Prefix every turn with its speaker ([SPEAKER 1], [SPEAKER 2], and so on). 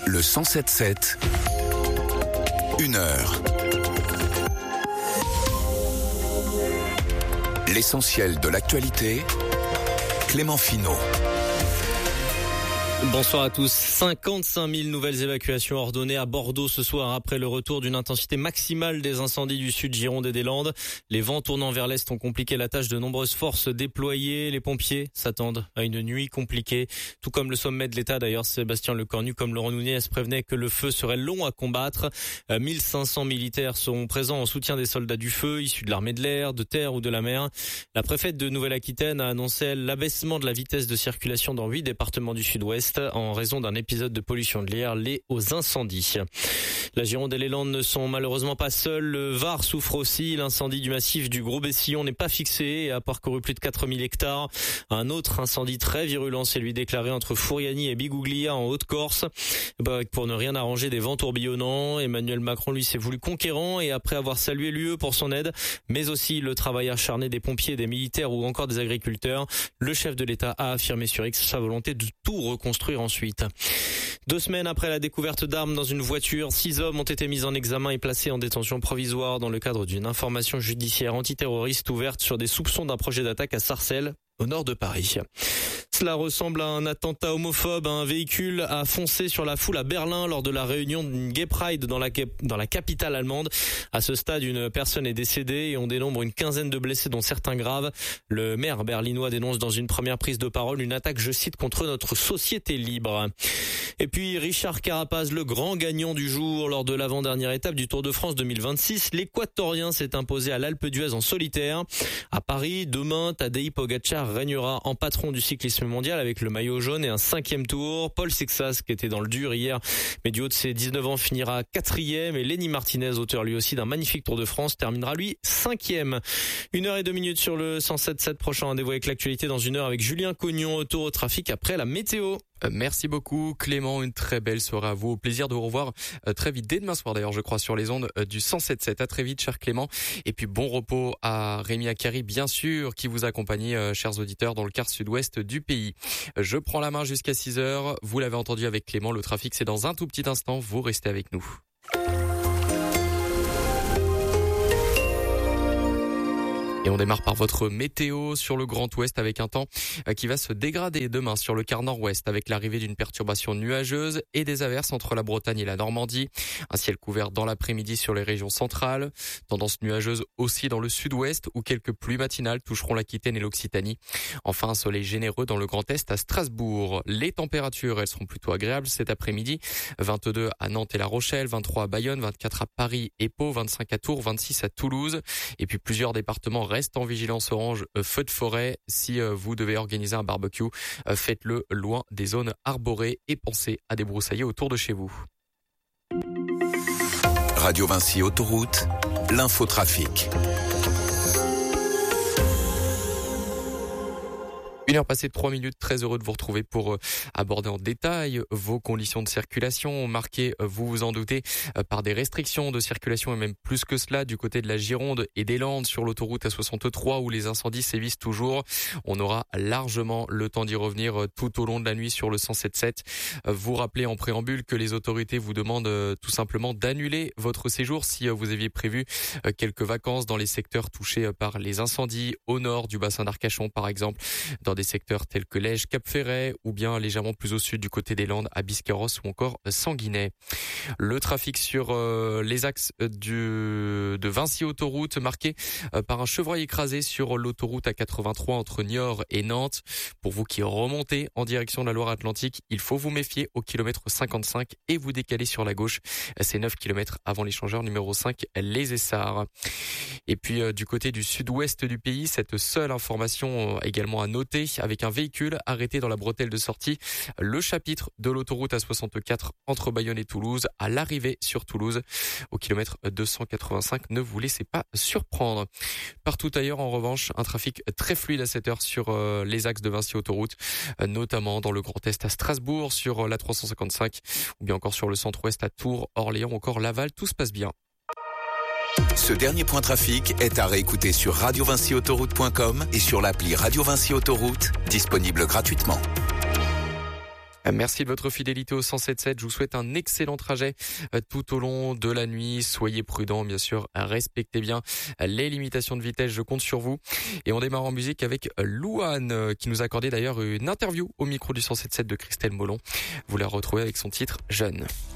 [SPEAKER 1] Le 107.7, 1 heure. L'essentiel de l'actualité, Clément Finot.
[SPEAKER 2] Bonsoir à tous. 55 000 nouvelles évacuations ordonnées à Bordeaux ce soir après le retour d'une intensité maximale des incendies du sud Gironde et des Landes. Les vents tournant vers l'est ont compliqué la tâche de nombreuses forces déployées. Les pompiers s'attendent à une nuit compliquée. Tout comme le sommet de l'État d'ailleurs, Sébastien Lecornu comme Laurent Nunez prévenaient que le feu serait long à combattre. 1500 militaires seront présents en soutien des soldats du feu, issus de l'armée de l'air, de terre ou de la mer. La préfète de Nouvelle-Aquitaine a annoncé l'abaissement de la vitesse de circulation dans 8 départements du sud-ouest en raison d'un épisode de pollution de l'air lié aux incendies. La Gironde et les Landes ne sont malheureusement pas seuls. Le Var souffre aussi. L'incendie du massif du Gros-Bessillon n'est pas fixé et a parcouru plus de 4000 hectares. Un autre incendie très virulent s'est lui déclaré entre Fouriani et Bigouglia en Haute-Corse. Pour ne rien arranger, des vents tourbillonnants. Emmanuel Macron, lui, s'est voulu conquérant et après avoir salué l'UE pour son aide, mais aussi le travail acharné des pompiers, des militaires ou encore des agriculteurs, le chef de l'État a affirmé sur X sa volonté de tout reconstruire ensuite. 2 semaines après la découverte d'armes dans une voiture, 6 hommes ont été mis en examen et placés en détention provisoire dans le cadre d'une information judiciaire antiterroriste ouverte sur des soupçons d'un projet d'attaque à Sarcelles, au nord de Paris. Cela ressemble à un attentat homophobe. Un véhicule a foncé sur la foule à Berlin lors de la réunion d'une Gay Pride dans la capitale allemande. À ce stade, une personne est décédée et on dénombre une quinzaine de blessés, dont certains graves. Le maire berlinois dénonce dans une première prise de parole une attaque, je cite, contre notre société libre. Et puis Richard Carapaz, le grand gagnant du jour lors de l'avant-dernière étape du Tour de France 2026. L'Équatorien s'est imposé à l'Alpe d'Huez en solitaire. À Paris, demain, Tadej Pogačar régnera en patron du cyclisme mondial avec le maillot jaune et un 5e tour. Paul Sixas, qui était dans le dur hier, mais du haut de ses 19 ans, finira 4e. Et Lenny Martinez, auteur lui aussi d'un magnifique Tour de France, terminera lui 5e. 1h02 sur le 107.7. Prochain rendez-vous avec l'actualité dans 1 heure avec Julien Cognon, retour au trafic après la météo.
[SPEAKER 3] Merci beaucoup Clément, une très belle soirée à vous. Au plaisir de vous revoir très vite, dès demain soir d'ailleurs je crois, sur les ondes du 107.7. À très vite cher Clément, et puis bon repos à Rémi Akari bien sûr, qui vous accompagne chers auditeurs dans le quart sud-ouest du pays. Je prends la main jusqu'à 6h, vous l'avez entendu avec Clément, le trafic c'est dans un tout petit instant, vous restez avec nous. Et on démarre par votre météo sur le Grand Ouest avec un temps qui va se dégrader demain sur le quart nord-ouest avec l'arrivée d'une perturbation nuageuse et des averses entre la Bretagne et la Normandie. Un ciel couvert dans l'après-midi sur les régions centrales. Tendance nuageuse aussi dans le sud-ouest où quelques pluies matinales toucheront l'Aquitaine et l'Occitanie. Enfin, un soleil généreux dans le Grand Est à Strasbourg. Les températures, elles seront plutôt agréables cet après-midi. 22 à Nantes et La Rochelle, 23 à Bayonne, 24 à Paris et Pau, 25 à Tours, 26 à Toulouse. Et puis plusieurs départements restent en vigilance orange feu de forêt. Si vous devez organiser un barbecue, faites-le loin des zones arborées et pensez à débroussailler autour de chez vous.
[SPEAKER 1] Radio Vinci Autoroute, l'infotrafic.
[SPEAKER 3] 1 heure passée de 3 minutes, très heureux de vous retrouver pour aborder en détail vos conditions de circulation, marquées, vous vous en doutez, par des restrictions de circulation et même plus que cela du côté de la Gironde et des Landes sur l'autoroute A63 où les incendies sévissent toujours. On aura largement le temps d'y revenir tout au long de la nuit sur le 107.7. Vous rappelez en préambule que les autorités vous demandent tout simplement d'annuler votre séjour si vous aviez prévu quelques vacances dans les secteurs touchés par les incendies au nord du bassin d'Arcachon par exemple, dans des secteurs tels que Lège, Cap-Ferret ou bien légèrement plus au sud du côté des Landes à Biscarrosse ou encore Sanguinet. Le trafic sur les axes de Vinci Autoroute marqué par un chevreuil écrasé sur l'autoroute A83 entre Niort et Nantes. Pour vous qui remontez en direction de la Loire-Atlantique, il faut vous méfier au kilomètre 55 et vous décaler sur la gauche. C'est 9 km avant l'échangeur numéro 5, les Essarts. Et puis du côté du sud-ouest du pays, cette seule information également à noter, avec un véhicule arrêté dans la bretelle de sortie, le chapitre de l'autoroute A64 entre Bayonne et Toulouse, à l'arrivée sur Toulouse, au kilomètre 285. Ne vous laissez pas surprendre. Partout ailleurs, en revanche, un trafic très fluide à cette heure sur les axes de Vinci Autoroute, notamment dans le Grand Est à Strasbourg, sur la 355, ou bien encore sur le centre-ouest à Tours, Orléans, encore Laval. Tout se passe bien.
[SPEAKER 1] Ce dernier point trafic est à réécouter sur radiovinciautoroute.com et sur l'appli Radio Vinci Autoroute, disponible gratuitement.
[SPEAKER 3] Merci de votre fidélité au 107.7. Je vous souhaite un excellent trajet tout au long de la nuit. Soyez prudents, bien sûr. Respectez bien les limitations de vitesse. Je compte sur vous. Et on démarre en musique avec Louane, qui nous a accordé d'ailleurs une interview au micro du 107.7 de Christelle Molon. Vous la retrouvez avec son titre Jeune.